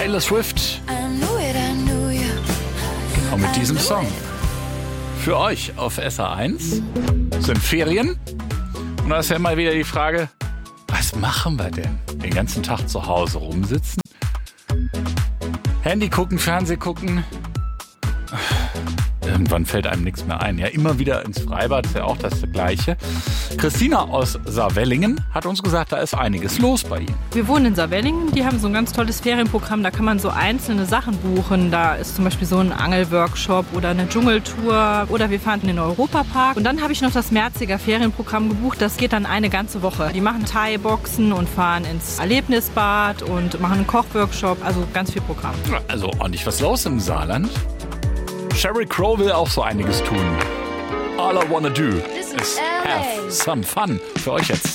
Taylor Swift. Genau mit diesem Song. Für euch auf SR1 sind Ferien. Und da ist ja mal wieder die Frage, was machen wir denn? Den ganzen Tag zu Hause rumsitzen? Handy gucken, Fernseh gucken. Irgendwann fällt einem nichts mehr ein. Ja, immer wieder ins Freibad, ist ja auch das Gleiche. Christina aus Saarwellingen hat uns gesagt, da ist einiges los bei Ihnen. Wir wohnen in Saarwellingen, die haben so ein ganz tolles Ferienprogramm, da kann man so einzelne Sachen buchen. Da ist zum Beispiel so ein Angelworkshop oder eine Dschungeltour oder wir fahren in den Europapark. Und dann habe ich noch das Merziger Ferienprogramm gebucht, das geht dann eine ganze Woche. Die machen Thai-Boxen und fahren ins Erlebnisbad und machen einen Kochworkshop, also ganz viel Programm. Also ordentlich was los im Saarland. Sheryl Crow will auch so einiges tun. All I wanna do is have some fun. Für euch jetzt.